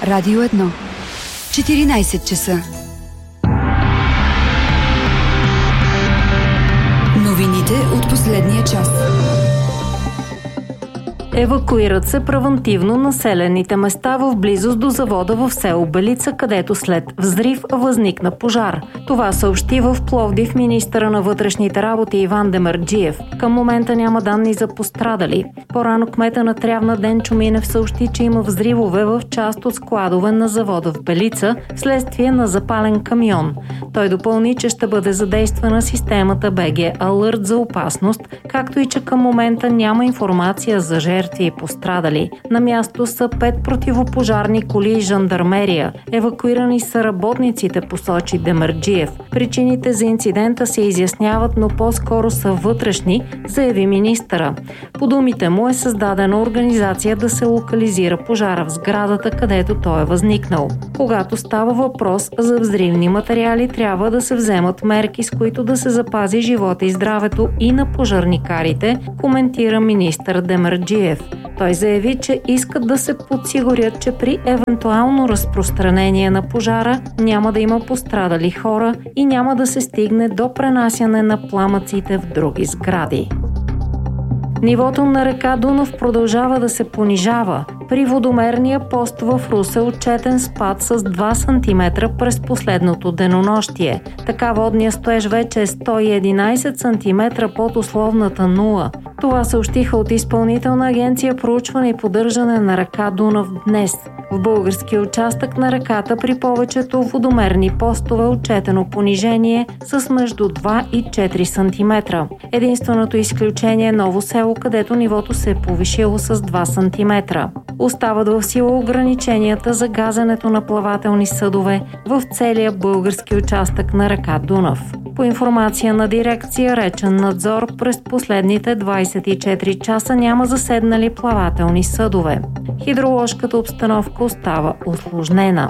Радио 1. 14 часа. Новините от последния час. Евакуират се превантивно населените места в близост до завода в село Белица, където след взрив възникна пожар. Това съобщи в Пловдив министъра на вътрешните работи Иван Демерджиев. Към момента няма данни за пострадали. По-рано кмета на Трявна Денчо Минев съобщи, че има взривове в част от складове на завода в Белица, вследствие на запален камион. Той допълни, че ще бъде задействана системата БГ Алърт за опасност, както и че към момента няма информация за жертви и пострадали. На място са 5 противопожарни коли и жандармерия. Евакуирани са работниците, посочи Демерджиев. Причините за инцидента се изясняват, но по-скоро са вътрешни, заяви министъра. По думите му е създадена организация да се локализира пожара в сградата, където той е възникнал. Когато става въпрос за взривни материали, трябва да се вземат мерки, с които да се запази живота и здравето и на пожарникарите, коментира министър Демерджиев. Той заяви, че искат да се подсигурят, че при евентуално разпространение на пожара няма да има пострадали хора и няма да се стигне до пренасяне на пламъците в други сгради. Нивото на река Дунав продължава да се понижава. При водомерния пост в Русе отчетен спад с 2 см през последното денонощие. Така водния стоеж вече е 111 см под условната нула. Това съобщиха от Изпълнителна агенция проучване и поддържане на река Дунав днес. В българския участък на реката при повечето водомерни постове отчетено понижение с между 2 и 4 см. Единственото изключение е Ново село, където нивото се е повишило с 2 см. Остават в сила ограниченията за газенето на плавателни съдове в целия български участък на река Дунав. По информация на дирекция Речен надзор, през последните 24 часа няма заседнали плавателни съдове. Хидроложката обстановка остава усложнена.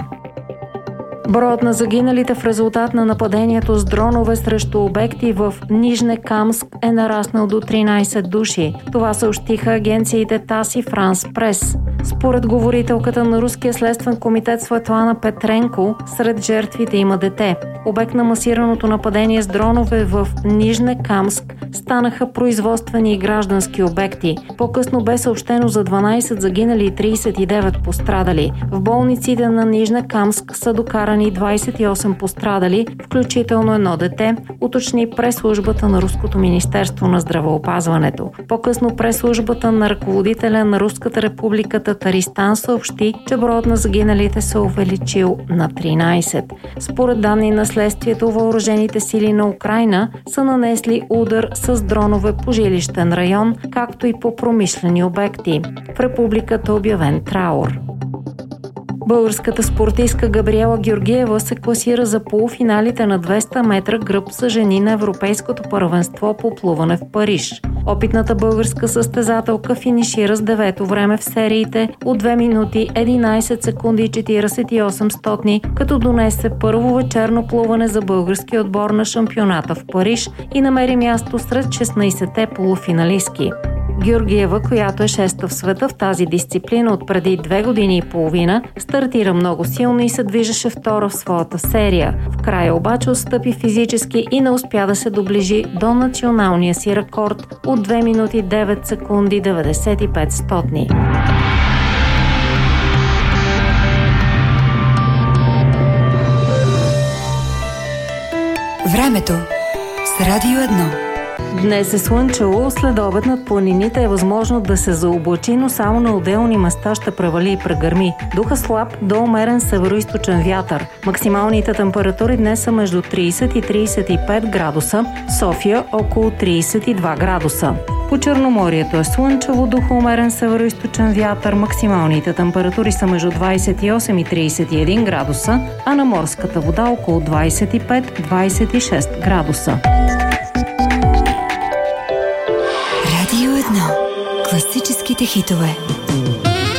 Броят на загиналите в резултат на нападението с дронове срещу обекти в Нижнекамск е нараснал до 13 души. Това съобщиха агенциите ТАСС и Франс Прес. Според говорителката на Руския следствен комитет Светлана Петренко, сред жертвите има дете. Обект на масираното нападение с дронове в Нижнекамск станаха производствени и граждански обекти. По-късно бе съобщено за 12 загинали и 39 пострадали. В болниците на Нижнекамск са докарани 28 пострадали, включително едно дете, уточни прес-службата на Руското министерство на здравеопазването. По-късно прес-службата на ръководителя на Руската република Татаристан съобщи, че броят на загиналите се увеличил на 13. Според данни на следствието, въоръжените сили на Украйна са нанесли удар с дронове по жилищен район, както и по промишлени обекти. В републиката е обявен траур. Българската спортистка Габриела Георгиева се класира за полуфиналите на 200 метра гръб за жени на Европейското първенство по плуване в Париж. Опитната българска състезателка финишира с 9-то време в сериите от 2 минути 11 секунди и 48 стотни, като донесе първо вечерно плуване за българския отбор на шампионата в Париж и намери място сред 16-те полуфиналистки. Георгиева, която е 6-та в света в тази дисциплина от преди 2 години и половина, стартира много силно и се движеше втора в своята серия. В края обаче отстъпи физически и не успя да се доближи до националния си рекорд от 2 минути 9 секунди 95 стотни. Времето с Радио 1. Днес е слънчево, след обед над планините е възможно да се заоблачи, но само на отделни места ще превали и прегърми. Духа слаб до умерен североизточен вятър. Максималните температури днес са между 30 и 35 градуса, София около 32 градуса. По Черноморието е слънчево, духа умерен североизточен вятър, максималните температури са между 28 и 31 градуса, а на морската вода около 25-26 градуса. Радио 1. Класическите хитове.